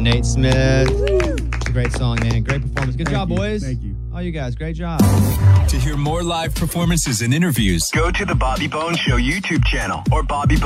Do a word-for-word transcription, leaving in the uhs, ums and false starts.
Nate Smith. It's a great song, man. Great performance. Good Thank job, you. boys. Thank you. All you guys, great job. To hear more live performances and interviews, Go to the Bobby Bones Show YouTube channel or Bobby Bones